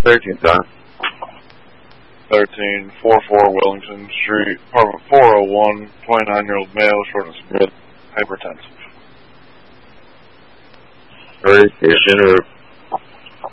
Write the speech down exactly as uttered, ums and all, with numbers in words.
thirteen, Don. thirteen forty-four Wellington Street, apartment four oh one, twenty-nine-year-old male, shortness of breath, hypertensive. Orientation or